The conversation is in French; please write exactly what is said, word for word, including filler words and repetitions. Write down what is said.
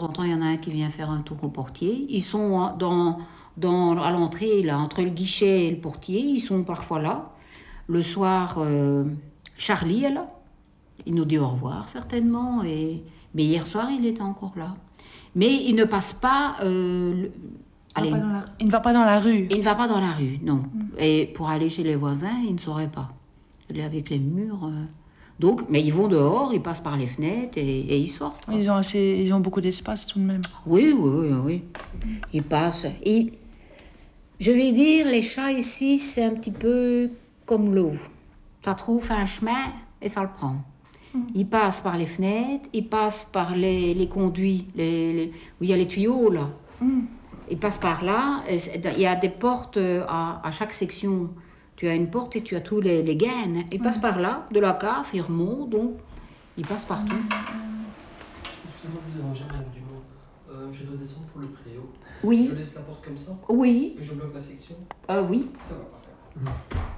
en temps, il y en a un qui vient faire un tour au portier. Ils sont dans, dans, à l'entrée, là, entre le guichet et le portier. Ils sont parfois là. Le soir, euh, Charlie est là. Il nous dit au revoir, certainement. Et... Mais hier soir, il était encore là. Mais il ne passe pas... Euh, le... Allez, pas la... Il ne va pas dans la rue. Il ne va pas dans la rue, non. Mm. Et pour aller chez les voisins, il ne saurait pas. Il est avec les murs... Euh... Donc, mais ils vont dehors, ils passent par les fenêtres et, et ils sortent. Ils ont, assez, ils ont beaucoup d'espace tout de même. Oui, oui, oui. oui. Ils passent. Et, je vais dire, les chats ici, c'est un petit peu comme l'eau. Ça trouve un chemin et ça le prend. Mm. Ils passent par les fenêtres, ils passent par les, les conduits, les, les, où il y a les tuyaux, là. Mm. Ils passent par là. Il y a des portes à, à chaque section. Tu as une porte et tu as tous les, les gaines. Ils ouais. passent par là, de la cave, ils remontent, donc ils passent partout. Excusez-moi de vous déranger, madame Dumont. Euh, je dois descendre pour le préau. Oui. Je laisse la porte comme ça. Oui. Et je bloque la section. Euh, oui. Ça va pas faire.